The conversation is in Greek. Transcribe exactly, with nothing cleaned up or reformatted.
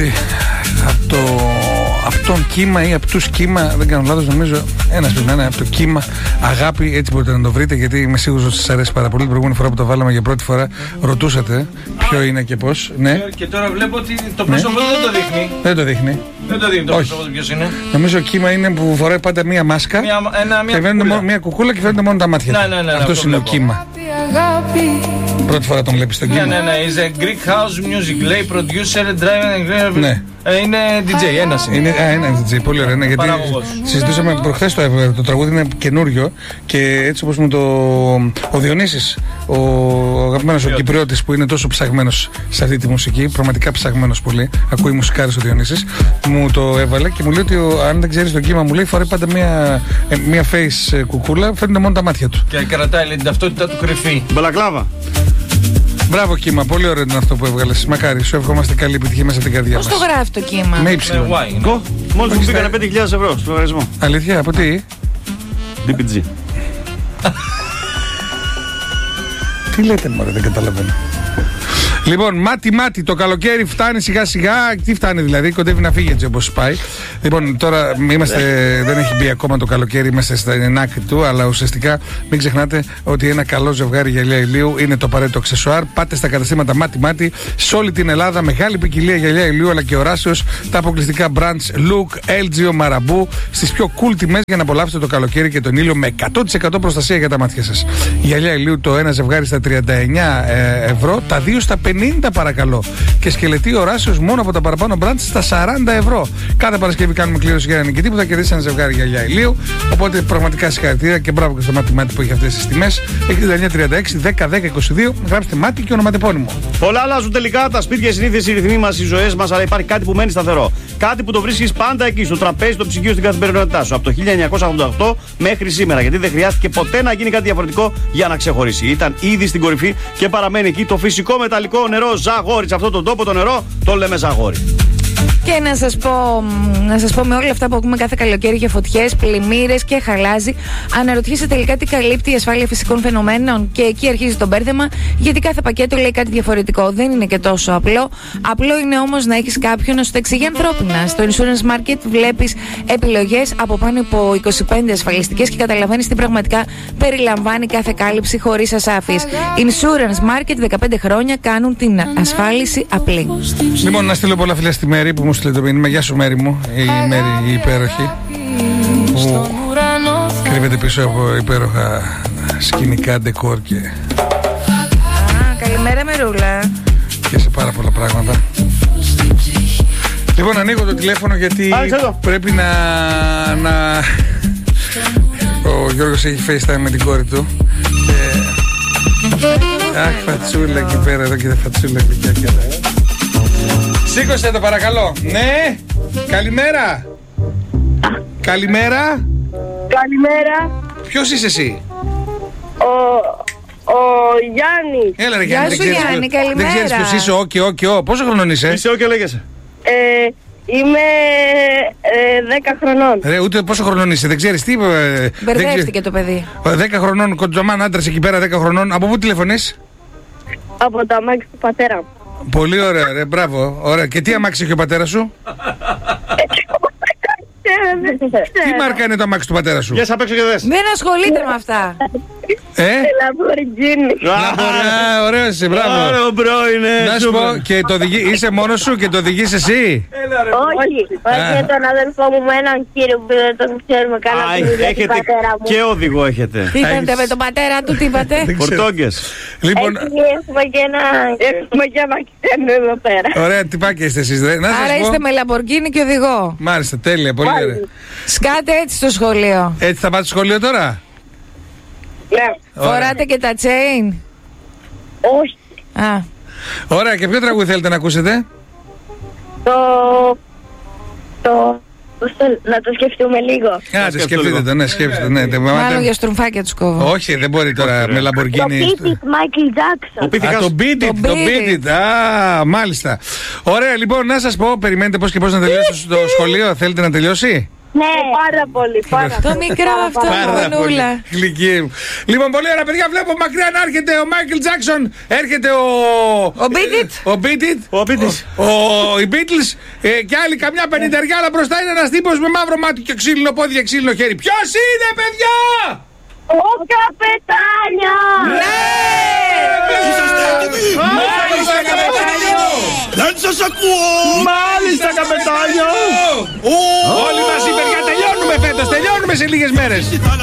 τραγούδι από το αυτόν κύμα ή από τους κύμα, δεν κάνω λάθος, νομίζω ένας πρέπει να είναι από το κύμα Αγάπη, έτσι μπορείτε να το βρείτε, γιατί είμαι σίγουρος ότι σας αρέσει πάρα πολύ. Την προηγούμενη φορά που το βάλαμε για πρώτη φορά ρωτούσατε ποιο είναι και πώς. Ναι. Και τώρα βλέπω ότι το πρόσωπο ναι. δεν το δείχνει. Δεν το δείχνει. Δεν το δείχνει το πρόσωπο του ποιος είναι. Νομίζω κύμα είναι που φοράει πάντα μία μάσκα μια, ένα, μια και φαίνεται μία κουκούλα και φαίνεται μόνο τα μάτια. Ναι, ναι, ναι, αυτός ναι, είναι ο κύμα. Πρώτη φορά τον βλέπεις τον κύμα. Ναι, ναι, ναι. Is a Greek house music lay producer, driver. Ναι. Ε, είναι ντι τζέι, ένας είναι. είναι. Α, ένα ντι τζέι, πολύ ωραία. Ναι, γιατί συζητούσαμε προχθές το, το τραγούδι είναι καινούριο και έτσι όπως μου το. Ο Διονύσης, ο αγαπημένος ο Κυπριώτης που είναι τόσο ψαγμένος σε αυτή τη μουσική, πραγματικά ψαγμένος πολύ. Ακούει μουσικάρες ο Διονύσης, μου το έβαλε και μου λέει ότι ο, αν δεν ξέρεις το κύμα, μου λέει φοράει πάντα μία, μία face κουκούλα, φαίνονται μόνο τα μάτια του. Και κρατάει λέει, την ταυτότητα του κρυφή. Μπαλακλάβα. Μπράβο κύμα, πολύ ωραίο είναι αυτό που έβγαλες. Μακάρι, σου ευχόμαστε καλή επιτυχία μέσα από την καρδιά μας. Πώς το γράφει το κύμα? Με ύψιλον. Μόλις μου πήγανε πέντε χιλιάδες ευρώ στο λογαριασμό. Αλήθεια, από τι? ντι πι τζι. Τι λέτε μωρέ, δεν καταλαβαίνω. Λοιπόν, μάτι μάτι, το καλοκαίρι φτάνει σιγά σιγά. Τι φτάνει δηλαδή, κοντεύει να φύγει έτσι όπως πάει. Λοιπόν, τώρα είμαστε, δεν έχει μπει ακόμα το καλοκαίρι, είμαστε στην άκρη του, αλλά ουσιαστικά μην ξεχνάτε ότι ένα καλό ζευγάρι γυαλιά ηλίου είναι το απαραίτητο αξεσουάρ. Πάτε στα καταστήματα μάτι μάτι σε όλη την Ελλάδα, μεγάλη ποικιλία γυαλιά ηλίου αλλά και οράσεως, τα αποκλειστικά brands Look, ελ τζι, Marabu, στις πιο cool τιμές για να απολαύσετε το καλοκαίρι και τον ήλιο με εκατό τοις εκατό προστασία για τα μάτια σας. Γυαλιά ηλίου το ένα ζευγάρι στα τριάντα εννιά ευρώ, τα δύο στα πενήντα παρακαλώ. Και σκελετή οράσεως μόνο από τα παραπάνω brands στα σαράντα ευρώ. Κάθε Παρασκευή κάνουμε κλήρωση για ένα νικητή που θα κερδίσει ένα ζευγάρι γυαλιά ηλίου. Οπότε πραγματικά συγχαρητήρια και μπράβο και στο μάτι μάτι που έχει αυτές τις τιμές. Έχετε εννιά τριάντα έξι δέκα δέκα είκοσι δύο. Γράψτε μάτι και ονοματεπώνυμο. Πολλά αλλάζουν τελικά τα σπίτια, οι συνήθειες, οι ρυθμοί μας, οι ζωές μας, αλλά υπάρχει κάτι που μένει σταθερό. Κάτι που το βρίσκεις πάντα εκεί, στο τραπέζι, στο ψυγείο, στην καθημερινότητά σου. Από το χίλια εννιακόσια ογδόντα οκτώ μέχρι σήμερα. Γιατί δεν χρειάστηκε ποτέ να γίνει κάτι διαφορετικό για να ξεχωρίσει. Ήταν ήδη στην κορυφή και παραμένει εκεί το φυσικό μεταλλικό νερό Ζαγόρι. Σε αυτόν τον τόπο το νερό το λέμε Ζαγόρι. Και να σας πω, να σας πω με όλα αυτά που ακούμε κάθε καλοκαίρι για φωτιές, πλημμύρες και χαλάζι, αναρωτιέσαι τελικά τι καλύπτει η ασφάλεια φυσικών φαινομένων, και εκεί αρχίζει το μπέρδεμα, γιατί κάθε πακέτο λέει κάτι διαφορετικό. Δεν είναι και τόσο απλό. Απλό είναι όμως να έχεις κάποιον να σου τα εξηγεί ανθρώπινα. Στο Insurance Market βλέπεις επιλογές από πάνω από είκοσι πέντε ασφαλιστικές και καταλαβαίνεις τι πραγματικά περιλαμβάνει κάθε κάλυψη χωρίς ασάφειες. Insurance Market, δεκαπέντε χρόνια κάνουν την ασφάλιση απλή. Λοιπόν, να στείλω πολλά φιλιά στη Μέρη που μου στείλε το μήνυμα. Γεια σου Μέρη μου, η Μέρη η υπέροχη που κρύβεται πίσω από υπέροχα σκηνικά ντεκόρ και... Α, καλημέρα Μερούλα. Και σε πάρα πολλά πράγματα. Λοιπόν, ανοίγω το τηλέφωνο γιατί πρέπει να, να... Ο Γιώργος έχει FaceTime με την κόρη του και... Αχ, φατσούλα εκεί πέρα, εδώ και φατσούλα εκεί. Σήκωσε το παρακαλώ. Ναι. Καλημέρα. Καλημέρα. Καλημέρα. Ποιος είσαι εσύ? Ο, ο Γιάννης. Έλα ρε Γιάννη. Γεια σου Γιάννη, καλημέρα. Δεν ξέρεις ποιος είσαι? Όκι, όκι, ο. Πόσο χρονών είσαι? Είσαι όκι λέγεσαι. Ε, είμαι ε, δέκα χρονών. Ρε, ούτε πόσο χρονών είσαι, δεν ξέρεις τι. Ε, Μπερδεύτηκε το παιδί. δέκα χρονών, κοντζαμάν άντρας εκεί πέρα, δέκα χρονών. Από πού τηλεφωνείς? Από το αμάξι του πατέρα μου. Πολύ ωραία, ρε, μπράβο. Ωραία. Και τι αμάξι έχει ο πατέρας σου? Τι μάρκα είναι το αμάξι του πατέρα σου? Γεια σας, απ' έξω και δες. Δεν ασχολείται με αυτά. Ε? Λαμπορτζίνι. Ωραίο είσαι, μπράβο. Ωραίο μπρο είναι. Να σου πω, και το οδηγεί, είσαι μόνος σου και το οδηγείς εσύ? Όχι, όχι τον αδελφό μου με έναν κύριο που δεν τον ξέρουμε καλά. Έχετε και οδηγό έχετε. Τι είπατε με τον πατέρα του, τι είπατε? Πορτόγκες. Λοιπόν, έχουμε και ένα έχουμε και ένα ξένο εδώ πέρα. ωραία τυπάκια είστε εσείς, ρε. Να σας Άρα πω. είστε με Λαμπορκίνι και οδηγό. Μάλιστα, τέλεια, πολύ ωραία. Σκάτε έτσι στο σχολείο. Έτσι θα πάτε στο σχολείο τώρα? Ναι. Φοράτε και τα chain? Όχι. Α. Ωραία, και ποιο τραγούδι θέλετε να ακούσετε? Το... Το... Να το σκεφτούμε λίγο. Α, το σκεφτείτε το, ναι, σκέφτετε. Ναι, μάλλον για στρουμφάκια τους κόβω. Όχι, δεν μπορεί τώρα με Λαμπορκίνι. Το Beat It, Michael Jackson. Α, το Beat It, το Beat It. Α, μάλιστα. Ωραία, λοιπόν, να σας πω, περιμένετε πώς και πώς να τελειώσει το σχολείο. Θέλετε να τελειώσει? Ναι, πάρα πολύ. Πάρα Το μικρό αυτό, γονούλα. Γλυκή μου. Λοιπόν, πολύ ωραία, παιδιά. Βλέπω μακριά να έρχεται ο Μάικλ Τζάκσον. Έρχεται ο. Ο Beat It. Ο Beat It. Ο Beatles. Ο, οι Beatles ε, και άλλοι καμιά πενηνταριά, αλλά μπροστά είναι ένας τύπος με μαύρο μάτι και ξύλινο πόδι και ξύλινο χέρι. Ποιος είναι, παιδιά? Ο Καπετάνιο! Ναι! Μάλιστα, καπετάνιο! Δεν σας ακούω! Μάλιστα, καπετάνιο! Όλοι μαζί, παιδιά, τελειώνουμε φέτος, τελειώνουμε σε λίγες μέρες.